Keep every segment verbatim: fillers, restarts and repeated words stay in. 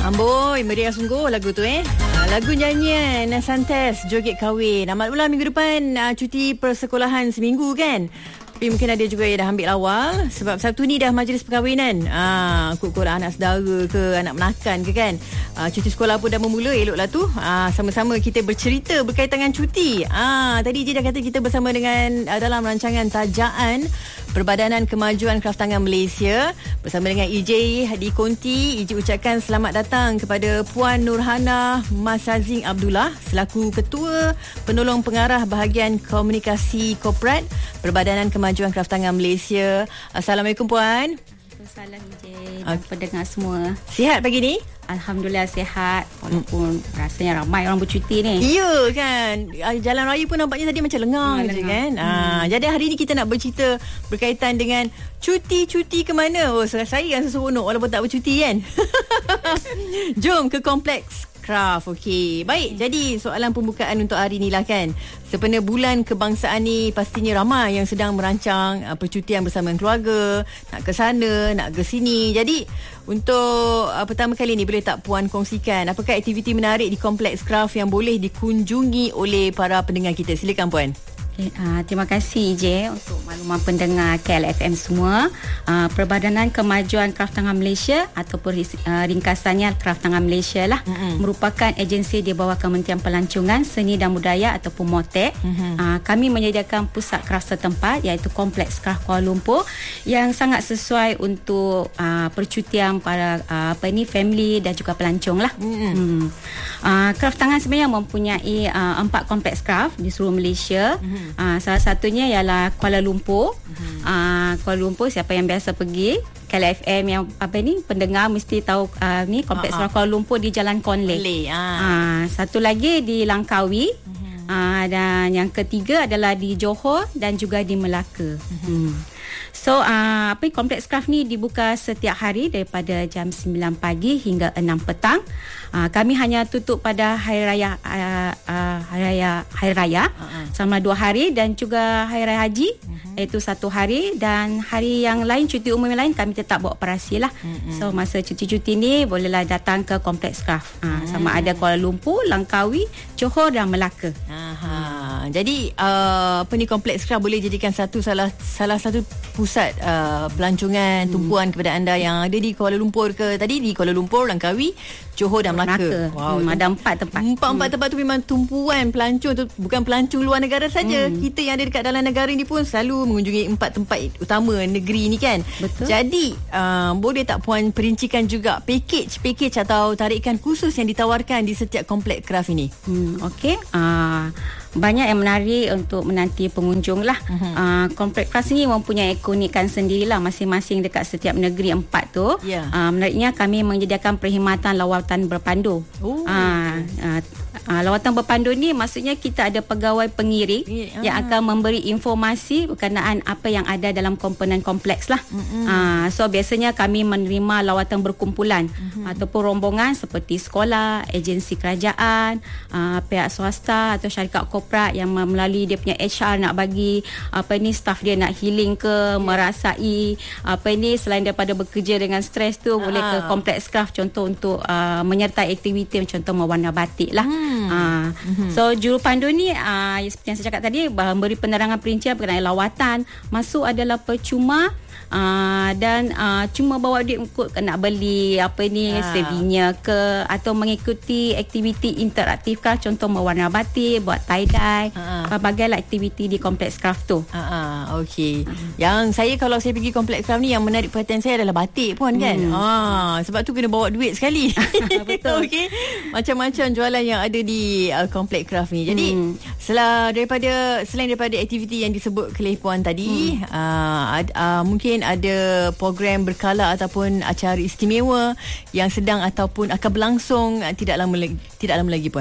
Amboi, meriah sungguh lagu tu eh. Lagu nyanyian Santes Joget Kahwin. Amat pula minggu depan uh, cuti persekolahan seminggu kan. Tapi mungkin ada juga yang dah ambil awal. Sebab Sabtu ni dah majlis perkahwinan. Ah, kut-kut anak saudara ke, anak menakan ke kan. Ah, cuti sekolah pun dah memula, eloklah tu. Ah, sama-sama kita bercerita berkaitan dengan cuti. Ah, tadi je dah kata kita bersama dengan uh, dalam rancangan Tajaan Perbadanan Kemajuan Kraftangan Malaysia bersama dengan E J di Konti. E J ucapkan selamat datang kepada Puan Nurhana Masazing Abdullah selaku Ketua Penolong Pengarah Bahagian Komunikasi Korporat Perbadanan Kemajuan Kraftangan Malaysia. Assalamualaikum Puan. Salam E J dan okay. pendengar semua. Sihat pagi ni? Alhamdulillah sihat walaupun hmm. rasanya ramai orang bercuti ni. Ya kan. Jalan raya pun nampaknya tadi macam lengang hmm, je lengang. kan. Hmm. Ah, jadi hari ni kita nak bercerita berkaitan dengan cuti-cuti ke mana. Oh, saya yang seronok walaupun tak bercuti kan. Jom ke kompleks Kraft. Okey. Baik, jadi soalan pembukaan untuk hari ni lah kan. Sempena bulan kebangsaan ni pastinya ramai yang sedang merancang uh, percutian bersama keluarga, nak ke sana, nak ke sini. Jadi untuk uh, pertama kali ni boleh tak Puan kongsikan apakah aktiviti menarik di kompleks Kraft yang boleh dikunjungi oleh para pendengar kita? Silakan Puan. Okay, uh, terima kasih J untuk makluman pendengar K L F M semua. Uh, Perbadanan Kemajuan Kraftangan Malaysia ataupun uh, ringkasannya Kraftangan Malaysia lah, mm-hmm. merupakan agensi di bawah Kementerian Pelancongan Seni dan Budaya ataupun M O T E K. Mm-hmm. Uh, kami menyediakan pusat kraft setempat iaitu Kompleks Kraft Kuala Lumpur yang sangat sesuai untuk uh, percutian para uh, apa ini family dan juga pelancong lah. Mm-hmm. Hmm. Uh, Kraftangan sebenarnya mempunyai uh, empat kompleks kraft di seluruh Malaysia. Mm-hmm. Uh, salah satunya ialah Kuala Lumpur. Uh-huh. Uh, Kuala Lumpur, siapa yang biasa pergi K L F M yang apa ni pendengar mesti tahu uh, ni kompleks uh-huh. Kuala Lumpur di Jalan Konleh. Uh. Uh, satu lagi di Langkawi. Uh-huh. Uh, dan yang ketiga adalah di Johor dan juga di Melaka. Uh-huh. Hmm. So uh, apa kompleks kraft ni dibuka setiap hari daripada jam sembilan pagi hingga enam petang. Uh, kami hanya tutup pada hari raya uh, uh, hari raya hari raya uh-huh. selama dua hari dan juga hari raya haji uh-huh. iaitu satu hari, dan hari yang lain cuti umum yang lain kami tetap beroperasi lah. Uh-huh. So masa cuti-cuti ni bolehlah datang ke kompleks kraft. Uh, uh-huh. Sama ada Kuala Lumpur, Langkawi, Johor dan Melaka. Uh-huh. Jadi uh, apa ni kompleks kraft boleh jadikan satu salah salah satu pusat uh, pelancongan, hmm. tumpuan kepada anda yang ada di Kuala Lumpur ke tadi di Kuala Lumpur, Langkawi, Johor dan Melaka. Wow, hmm, ada empat tempat. Empat-empat hmm. tempat tu memang tumpuan pelancong tu, bukan pelancong luar negara saja. Hmm. Kita yang ada dekat dalam negara ni pun selalu mengunjungi empat tempat utama negeri ni kan. Betul. Jadi uh, boleh tak Puan perincikan juga package-package atau tarikan khusus yang ditawarkan di setiap kompleks kraft ini? Hmm, okey. Uh, banyak yang menarik untuk menanti pengunjung lah. Uh-huh. Uh, kompleks kraft ni mempunyai keunikan sendirilah masing-masing dekat setiap negeri empat tu. Yeah. Uh, menariknya kami menyediakan perkhidmatan lawatan berpandu. Oh. Uh, uh, uh, lawatan berpandu ni maksudnya kita ada pegawai pengiring yeah. yang akan memberi informasi berkenaan apa yang ada dalam komponen kompleks lah. Uh-huh. Uh, so biasanya kami menerima lawatan berkumpulan uh-huh. ataupun rombongan seperti sekolah, agensi kerajaan, uh, pihak swasta atau syarikat korporat yang melalui dia punya H R nak bagi apa ni staff dia nak healing ke, yeah. merasai apa ni selain daripada bekerja dengan stres tu, uh-huh. boleh ke kompleks kraft contoh untuk uh, menyertai aktiviti contoh mewarna batik lah. Hmm. Uh, mm-hmm. So jurupandu ni uh, seperti yang saya cakap tadi memberi penerangan perincian berkenaan lawatan. Masuk adalah percuma. Uh, dan uh, cuma bawa duit untuk nak beli apa ni ha. Sevinya ke atau mengikuti aktiviti interaktif kah, contoh mewarna batik, buat tie dye, ha. Pelbagai lah aktiviti di kompleks kraft tu. Ha, ha. Okey. Hmm. Yang saya kalau saya pergi kompleks kraft ni yang menarik perhatian saya adalah batik pun kan. Hmm. Ha, sebab tu kena bawa duit sekali. Betul. Okey. Macam-macam jualan yang ada di uh, kompleks kraft ni. Jadi hmm. selain daripada selain daripada aktiviti yang disebut oleh Puan tadi, hmm. uh, ad, uh, mungkin ada program berkala ataupun acara istimewa yang sedang ataupun akan berlangsung tidak lama lagi, tidak lama lagi Puan.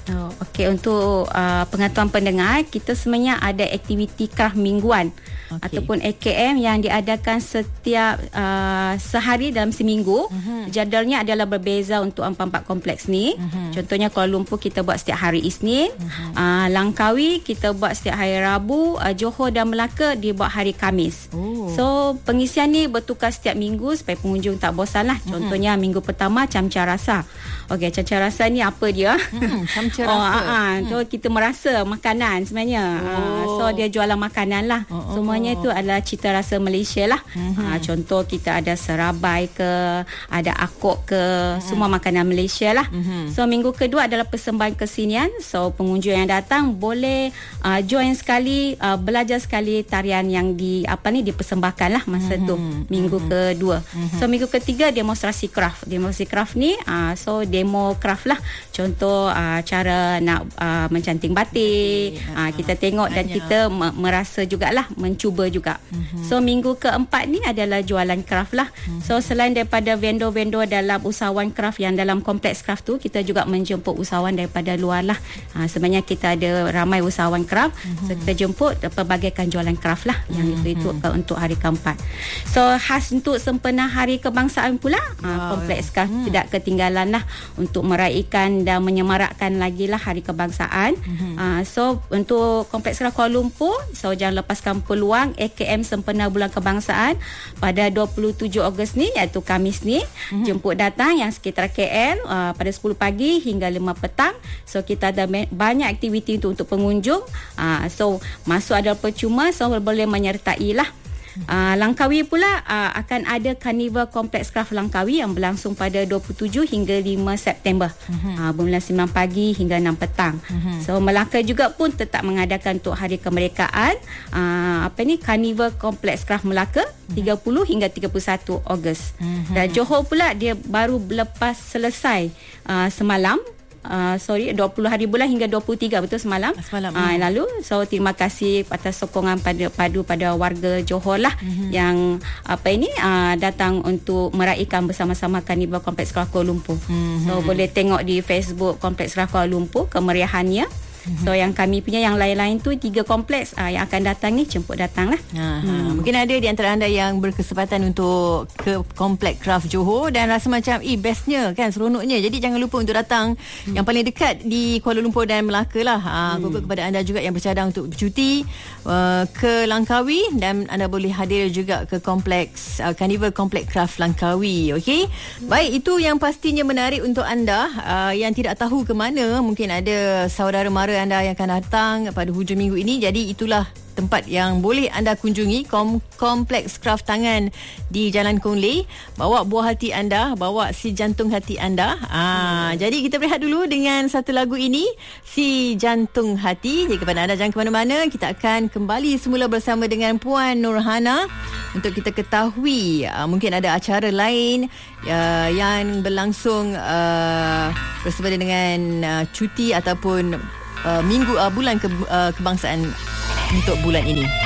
Oh, okey, untuk uh, pengetahuan pendengar, kita sebenarnya ada aktiviti kraft mingguan okay. ataupun A K M yang diadakan setiap uh, sehari dalam seminggu. Uh-huh. Jadualnya adalah berbeza untuk empat-empat kompleks ni. Uh-huh. Contohnya Kuala Lumpur kita buat setiap hari Isnin, uh-huh. uh, Langkawi kita buat setiap hari Rabu, uh, Johor dan Melaka dia buat hari Khamis. Oh. So pengisian ni bertukar setiap minggu supaya pengunjung tak bosan lah. Contohnya uh-huh. minggu pertama camcar rasa. Okey, camcar rasa ni apa dia? Uh-huh. Camcar rasa. Oh, uh-huh. So kita merasa makanan sebenarnya. Oh. Uh, so dia jualan makanan lah. Oh, oh, semuanya itu adalah cita rasa Malaysia lah. Uh-huh. Uh, contoh kita ada serabai ke, ada akok ke, uh-huh. semua makanan Malaysia lah. Uh-huh. So minggu kedua adalah persembahan kesenian. So pengunjung yang datang boleh uh, join sekali, uh, belajar sekali tarian yang di apa ni dipersembahkan lah masa uh-huh. tu minggu uh-huh. kedua. Uh-huh. So minggu ketiga demonstrasi kraft. Demonstrasi kraft ni uh, so demo kraft lah. Contoh uh, cara nak uh, mencanting batik. Okay. Uh, kita tengok dan kita m- merasa jugalah mencuba juga. Uh-huh. So minggu keempat ni adalah jualan kraft lah. Uh-huh. So selain daripada vendor-vendor dalam usahawan kraft yang dalam kompleks kraft tu, kita juga menjemput usahawan daripada luar lah. Uh, sebenarnya kita ada ramai usahawan kraft. Uh-huh. So kita jemput pelbagaikan jualan kraft lah. Uh-huh. Yang itu itu untuk hari keempat. So khas untuk sempena hari kebangsaan pula, wow. uh, kompleks kraft uh-huh. tidak ketinggalan lah untuk meraihkan dan menyemarakkan lagi lah hari kebangsaan. Mm-hmm. Uh, so untuk Kompleks Kraft Kuala Lumpur, so jangan lepaskan peluang A K M sempena bulan kebangsaan pada dua puluh tujuh Ogos ni, iaitu Khamis ni. Mm-hmm. Jemput datang yang sekitar K L uh, pada sepuluh pagi hingga lima petang. So kita ada banyak aktiviti untuk, untuk pengunjung. Uh, so masuk adalah percuma, so boleh menyertai lah. Uh, Langkawi pula uh, akan ada Karnival Kompleks Kraft Langkawi yang berlangsung pada dua puluh tujuh hingga lima September. Uh-huh. Uh, bermula sembilan pagi hingga enam petang. Uh-huh. So Melaka juga pun tetap mengadakan untuk hari kemerdekaan uh, apa ni Karnival Kompleks Kraft Melaka tiga puluh hingga tiga puluh satu Ogos. Uh-huh. Dan Johor pula dia baru lepas selesai uh, semalam Uh, sorry dua puluh hari bulan hingga dua puluh tiga betul semalam semalam uh, hmm. lalu. So terima kasih atas sokongan pada padu pada warga Johor lah mm-hmm. yang apa ini uh, datang untuk meraihkan bersama-sama Karnival Kompleks Kraft Kuala Lumpur. Mm-hmm. So boleh tengok di Facebook Kompleks Kraft Kuala Lumpur kemeriahannya. So yang kami punya yang lain-lain tu tiga kompleks uh, yang akan datang ni jemput datang lah. Hmm. Mungkin ada di antara anda yang berkesempatan untuk ke Kompleks Kraft Johor dan rasa macam eh bestnya kan, seronoknya. Jadi jangan lupa untuk datang hmm. yang paling dekat di Kuala Lumpur dan Melaka lah. Ha, hmm. kepada anda juga yang bercadang untuk bercuti uh, ke Langkawi, dan anda boleh hadir juga ke Kompleks uh, Karnival Kompleks Kraft Langkawi. Okey. Hmm. Baik, itu yang pastinya menarik untuk anda uh, yang tidak tahu ke mana. Mungkin ada saudara mara anda yang akan datang pada hujung minggu ini. Jadi itulah tempat yang boleh anda kunjungi, Kom- Kompleks Kraft Tangan di Jalan Kong Lei. Bawa buah hati anda, bawa si jantung hati anda. Ah, hmm. Jadi kita berehat dulu dengan satu lagu ini, Si Jantung Hati. Jadi kepada anda jangan ke mana-mana, kita akan kembali semula bersama dengan Puan Nurhana untuk kita ketahui uh, mungkin ada acara lain uh, yang berlangsung uh, bersama dengan uh, cuti ataupun uh, minggu uh, bulan ke, uh, kebangsaan untuk bulan ini.